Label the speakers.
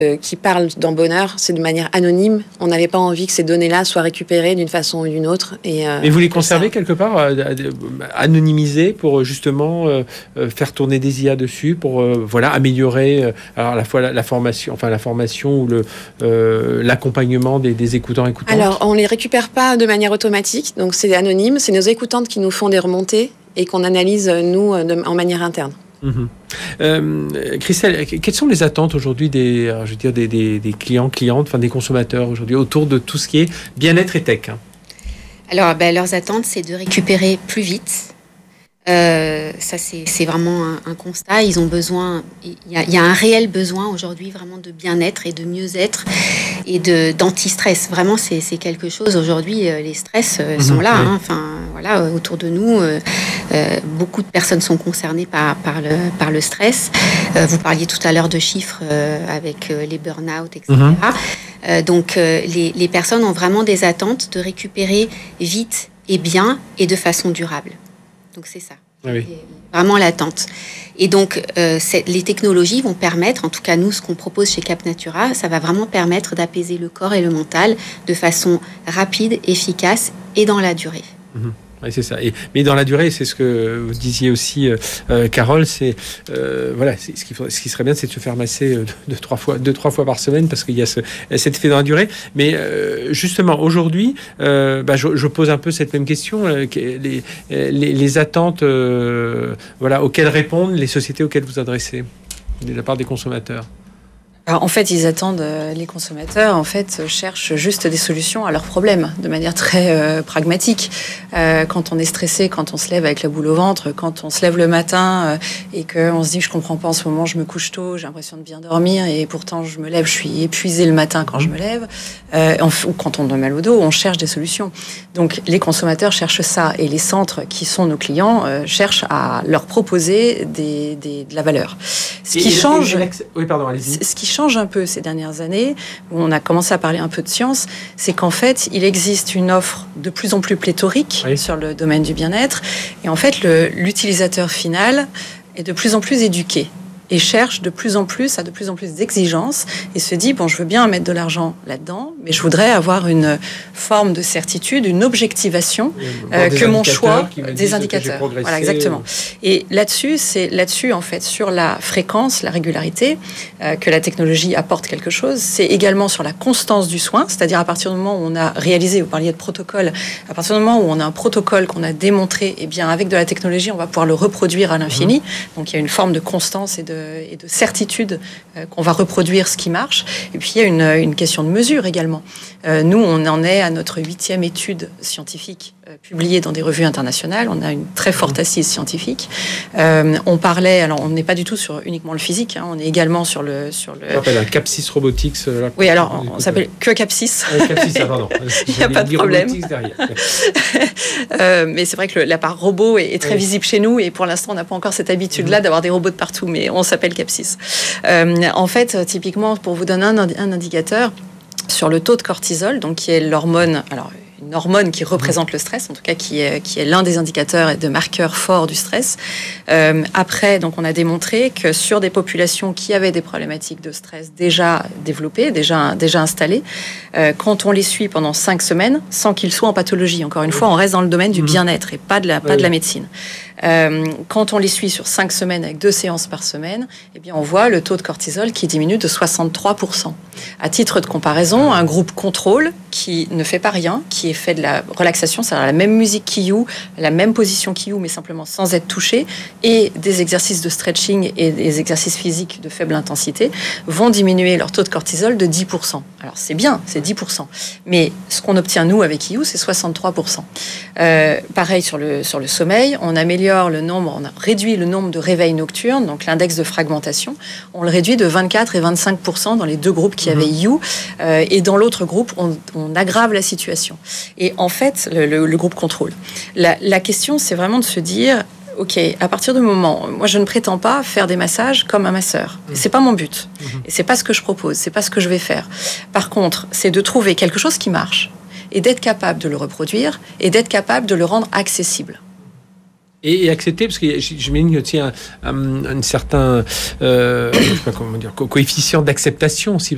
Speaker 1: qui parlent dans Bonheur, c'est de manière anonyme. On n'avait pas envie que ces données-là soient récupérées d'une façon ou d'une autre.
Speaker 2: Mais vous les conservez quelque part, anonymisées, pour justement faire tourner des IA dessus, pour améliorer alors à la fois la formation ou l'accompagnement des écoutants-écoutantes.
Speaker 1: Alors, on les récupère pas de manière automatique, donc c'est anonyme. C'est nos écoutantes qui nous font des remontées et qu'on analyse, nous, en manière interne.
Speaker 2: Christelle, quelles sont les attentes aujourd'hui des clients-clientes, enfin des consommateurs aujourd'hui, autour de tout ce qui est bien-être et tech?
Speaker 3: Alors, leurs attentes, c'est de récupérer plus vite. Ça, c'est vraiment un constat. Ils ont besoin, il y a un réel besoin aujourd'hui vraiment de bien-être et de mieux-être et d'anti-stress. Vraiment, c'est quelque chose aujourd'hui. Les stress sont là.
Speaker 2: Oui.
Speaker 3: Enfin, voilà, autour de nous, beaucoup de personnes sont concernées par le stress. Vous parliez tout à l'heure de chiffres avec les burn-out, etc. Donc, les personnes ont vraiment des attentes de récupérer vite et bien et de façon durable. Donc c'est ça,
Speaker 2: oui.
Speaker 3: Vraiment l'attente. Et donc les technologies vont permettre, en tout cas nous, ce qu'on propose chez Cap Natura, ça va vraiment permettre d'apaiser le corps et le mental de façon rapide, efficace et dans la durée.
Speaker 2: Oui, c'est ça. Mais dans la durée, c'est ce que vous disiez aussi, Carole, c'est ce qui serait bien, c'est de se faire masser deux, trois fois par semaine, parce qu'il y a cet effet dans la durée. Mais justement, aujourd'hui, je pose un peu cette même question. Les attentes, auxquelles répondent les sociétés auxquelles vous adressez de la part des consommateurs.
Speaker 1: Alors, en fait, ils attendent, les consommateurs, cherchent juste des solutions à leurs problèmes, de manière très pragmatique. Quand on est stressé, quand on se lève avec la boule au ventre, quand on se lève le matin et qu'on se dit, je comprends pas en ce moment, je me couche tôt, j'ai l'impression de bien dormir et pourtant je me lève, je suis épuisé le matin quand je me lève, ou quand on a mal au dos, on cherche des solutions. Donc, les consommateurs cherchent ça, et les centres qui sont nos clients cherchent à leur proposer de la valeur. Ce qui change un peu ces dernières années, où on a commencé à parler un peu de science, c'est qu'en fait, il existe une offre de plus en plus pléthorique sur le domaine du bien-être, et en fait, l'utilisateur final est de plus en plus éduqué et cherche a de plus en plus d'exigences, et se dit, je veux bien mettre de l'argent là-dedans, mais je voudrais avoir une forme de certitude, une objectivation, que mon choix, des indicateurs. Voilà, exactement. Et là-dessus, en fait, sur la fréquence, la régularité, que la technologie apporte quelque chose. C'est également sur la constance du soin, c'est-à-dire à partir du moment où on a réalisé, vous parliez de protocole, à partir du moment où on a un protocole qu'on a démontré, avec de la technologie, on va pouvoir le reproduire à l'infini. Donc il y a une forme de constance et de certitude qu'on va reproduire ce qui marche. Et puis il y a une question de mesure également. Nous, on en est à notre 8e étude scientifique publiée dans des revues internationales. On a une très forte assise scientifique. On parlait, alors on n'est pas du tout sur uniquement le physique, on est également sur le.
Speaker 2: On s'appelle un Capsis Robotics.
Speaker 1: Oui, alors on s'appelle que Capsis.
Speaker 2: Capsis, pardon.
Speaker 1: Il n'y a pas de problème. Mais c'est vrai que la part robot est très visible chez nous, et pour l'instant on n'a pas encore cette habitude-là d'avoir des robots de partout, mais on s'appelle Capsis. En fait, typiquement, pour vous donner un indicateur sur le taux de cortisol, donc qui est l'hormone, une hormone qui représente le stress, en tout cas qui est l'un des indicateurs et de marqueurs forts du stress. Après, donc on a démontré que sur des populations qui avaient des problématiques de stress déjà développées, déjà installées, quand on les suit pendant 5 semaines, sans qu'ils soient en pathologie, encore une fois, on reste dans le domaine du bien-être et pas de la médecine. Quand on les suit sur 5 semaines avec 2 séances par semaine, on voit le taux de cortisol qui diminue de 63%. À titre de comparaison, un groupe contrôle qui ne fait pas rien, qui est fait de la relaxation, c'est-à-dire la même musique qu'You, la même position qu'You, mais simplement sans être touché, et des exercices de stretching et des exercices physiques de faible intensité, vont diminuer leur taux de cortisol de 10%. Alors c'est bien, c'est 10%. Mais ce qu'on obtient, nous, avec You, c'est 63%. Pareil sur le sommeil, on réduit le nombre de réveils nocturnes, donc l'index de fragmentation, on le réduit de 24 et 25% dans les 2 groupes qui avaient You, et dans l'autre groupe, on aggrave la situation. Et en fait, le groupe contrôle. La question, c'est vraiment de se dire, ok, à partir du moment, moi je ne prétends pas faire des massages comme un masseur. C'est pas mon but. Et c'est pas ce que je propose, c'est pas ce que je vais faire. Par contre, c'est de trouver quelque chose qui marche, et d'être capable de le reproduire, et d'être capable de le rendre accessible.
Speaker 2: Et accepter, parce que j'imagine aussi un certain coefficient d'acceptation aussi.